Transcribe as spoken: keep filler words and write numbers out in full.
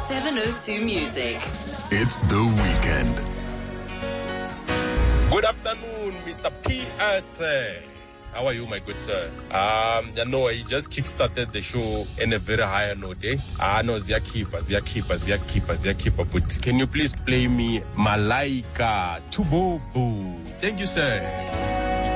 seven oh two Music. It's the weekend. Good afternoon, Mister P S. How are you, my good sir? Um, I know he just kick-started the show in a very high note, eh? Ah, no, Ziakipa, Ziakipa, Ziakipa, Ziakipa. But can you please play me Malaika Tubobu? Thank you, sir.